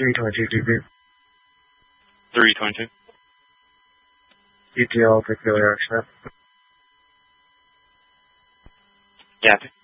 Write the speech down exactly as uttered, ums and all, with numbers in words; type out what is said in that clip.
three twenty-two D B. three twenty-two. E T L, peculiar accent. Copy.